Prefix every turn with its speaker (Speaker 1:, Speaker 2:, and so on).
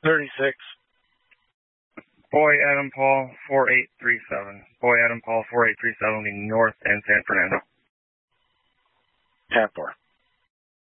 Speaker 1: 36.
Speaker 2: Boy Adam Paul 4837. Boy Adam Paul 4837 leading north and San Fernando.
Speaker 1: 10-4.